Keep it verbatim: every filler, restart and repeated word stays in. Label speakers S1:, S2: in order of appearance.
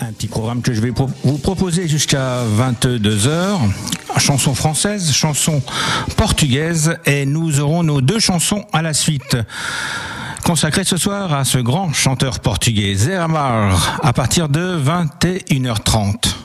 S1: Un petit programme que je vais pro- vous proposer jusqu'à vingt-deux heures. Chansons françaises, chansons portugaises, et nous aurons nos deux chansons à la suite. Consacrées ce soir à ce grand chanteur portugais, Zé Ramalho, à partir de vingt et une heures trente.